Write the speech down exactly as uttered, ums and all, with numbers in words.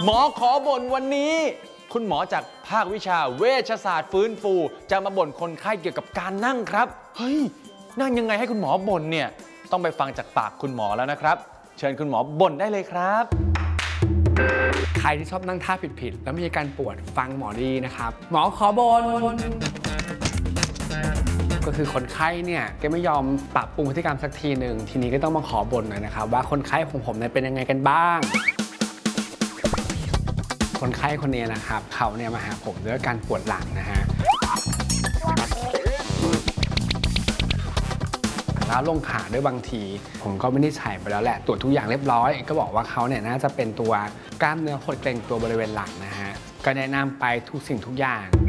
หมอขอบ่นวันนี้คุณหมอจากภาควิชาเวชศาสตร์ฟื้นฟูจะมาบ่นคนไข้เกี่ยวกับการนั่งครับเฮ้ยนั่งยังไงให้คุณหมอบ่นเนี่ยต้องไปฟังจากปากคุณหมอแล้วนะครับเชิญคุณหมอบ่นได้เลยครับใครที่ชอบนั่งท่าผิดๆแล้วมีอาการปวดฟังหมอดีนะครับหมอขอบ่นก็คือคนไข้เนี่ยแกไม่ยอมปรับปรุงพฤติกรรมสักทีหนึ่งทีนี้ก็ต้องมาขอบ่นหน่อยนะครับว่าคนไข้ของผมเนี่ยเป็นยังไงกันบ้างคนไข้คนนี้นะครับเขาเนี่ยมาหาผมด้วยการปวดหลังนะฮะแล้วลงขาด้วยบางทีผมก็ไม่ได้ใช้ไปแล้วแหละตรวจทุกอย่างเรียบร้อยก็บอกว่าเขาเนี่ยน่าจะเป็นตัวกล้ามเนื้อหดเกร็งตัวบริเวณหลังนะฮะก็แนะนำไปทุกสิ่งทุกอย่าง